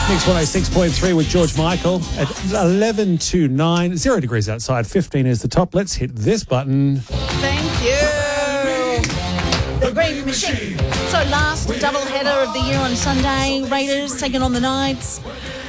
Mix 106.3 with George Michael at 11 to 9. 0 degrees outside, 15 is the top. Let's hit this button. Thank you. The Gravy Machine. So last doubleheader of the year on Sunday. Raiders taking on the Knights.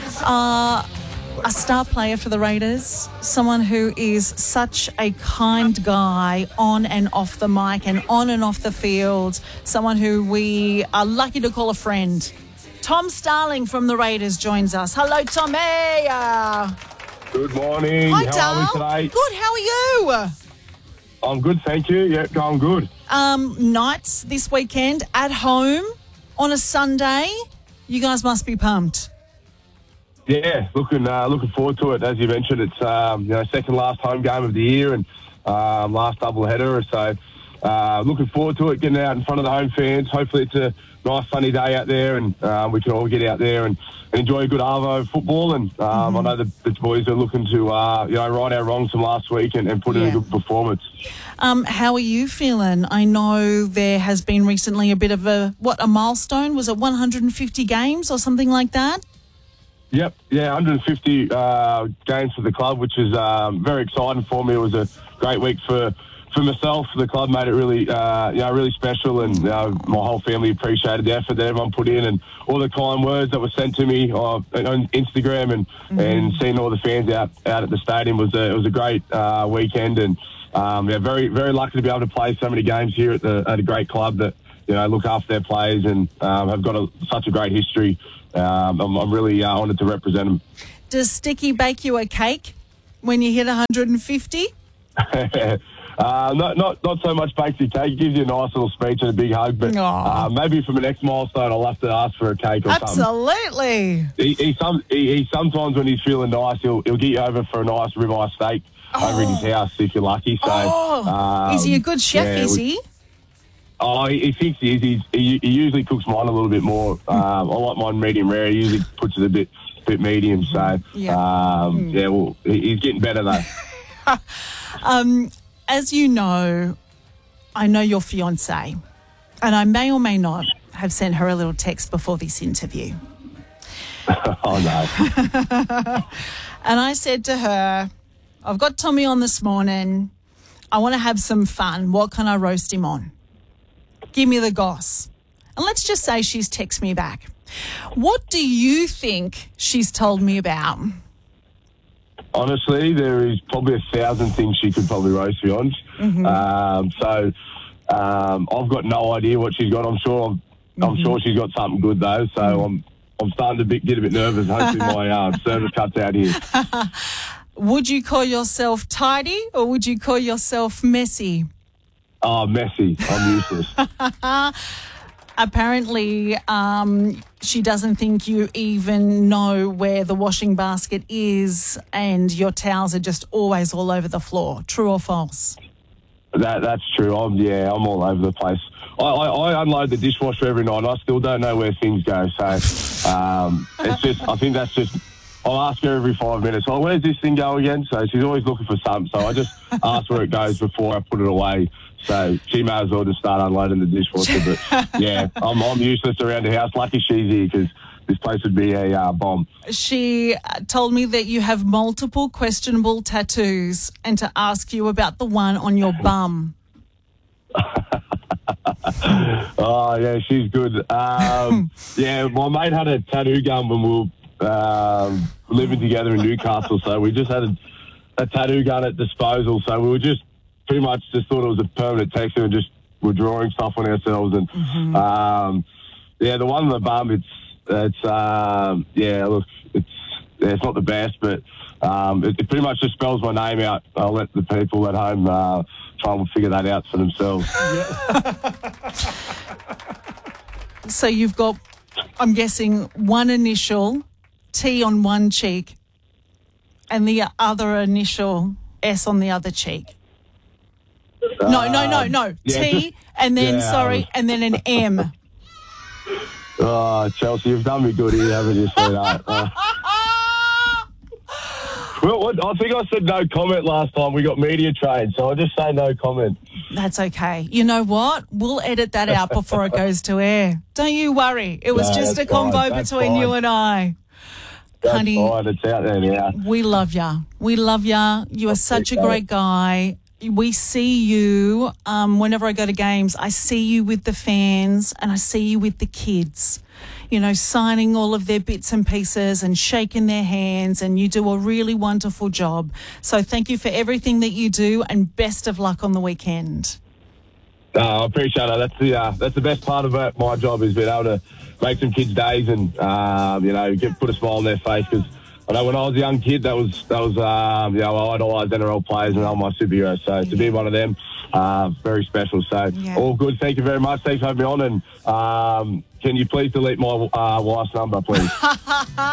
A star player for the Raiders, someone who is such a kind guy on and off the mic and on and off the field, someone who we are lucky to call a friend. Tom Starling from the Raiders joins us. Hello, Tommy. Good morning. Hi, How are we today? Good, how are you? I'm good, thank you. Yeah, going good. Knights this weekend at home on a Sunday. You guys must be pumped. Yeah, looking forward to it. As you mentioned, it's second last home game of the year and last doubleheader. So looking forward to it, getting out in front of the home fans. Hopefully it's a nice sunny day out there and we can all get out there and enjoy a good Arvo football. And I know the boys are looking to right our wrongs from last week and put in a good performance. How are you feeling? I know there has been recently a bit of a milestone. Was it 150 games or something like that? Yep, 150 games for the club, which is very exciting for me. It was a great week for myself. The club made it really, really special, and my whole family appreciated the effort that everyone put in and all the kind words that were sent to me on Instagram and seeing all the fans out at the stadium was a great weekend, and very, very lucky to be able to play so many games here at a great club that look after their players and have got such a great history. I'm really honoured to represent them. Does Sticky bake you a cake when you hit 150? Not so much bakes your cake. He gives you a nice little speech and a big hug, but maybe for my next milestone I'll have to ask for a cake or something. Absolutely. He sometimes when he's feeling nice he'll get you over for a nice ribeye steak over in his house if you're lucky. So is he a good chef, is he? Oh, he thinks he is. He usually cooks mine a little bit more. I like mine medium rare. He usually puts it a bit medium. So, he's getting better though. As you know, I know your fiancée, and I may or may not have sent her a little text before this interview. Oh, no. And I said to her, I've got Tommy on this morning. I want to have some fun. What can I roast him on? Give me the goss. And let's just say she's texted me back. What do you think she's told me about? Honestly, there is probably 1,000 things she could probably roast me on. I've got no idea what she's got. I'm sure she's got something good though. So I'm starting to get a bit nervous. Hopefully my service cuts out here. Would you call yourself tidy or would you call yourself messy? Oh, messy. I'm useless. Apparently, she doesn't think you even know where the washing basket is and your towels are just always all over the floor. True or false? That's true. I'm all over the place. I unload the dishwasher every night and I still don't know where things go. So it's just, I think that's just, I'll ask her every 5 minutes, where's this thing go again? So she's always looking for something. So I just ask where it goes before I put it away. So she may as well just start unloading the dishwasher. But, yeah, I'm useless around the house. Lucky she's here because this place would be a bomb. She told me that you have multiple questionable tattoos and to ask you about the one on your bum. Oh, yeah, she's good. Yeah, my mate had a tattoo gun when we were living together in Newcastle. So we just had a tattoo gun at disposal. So we were just pretty much just thought it was a permanent texture and just were drawing stuff on ourselves. And, the one on the bum, it's not the best, but it pretty much just spells my name out. I'll let the people at home try and figure that out for themselves. So you've got, I'm guessing, one initial, T on one cheek, and the other initial, S on the other cheek. No. Yeah, T, and then, and then an M. Oh, Chelsea, you've done me good here, haven't you, sweetheart? Well, I think I said no comment last time. We got media trained, so I'll just say no comment. That's okay. You know what? We'll edit that out before it goes to air. Don't you worry. It was just a convo between you and I. That's honey, fine. It's out there now. we love ya. We love ya. You are such a great guy. We see you whenever I go to games. I see you with the fans and I see you with the kids, you know, signing all of their bits and pieces and shaking their hands, and you do a really wonderful job. So thank you for everything that you do, and best of luck on the weekend. I appreciate it. That's the best part about my job, is being able to make some kids' days and put a smile on their face. Because I know when I was a young kid, that was I idolised NRL players and they were my superheroes. So to be one of them, very special. So all good. Thank you very much. Thanks for having me on. And can you please delete my wife's number, please?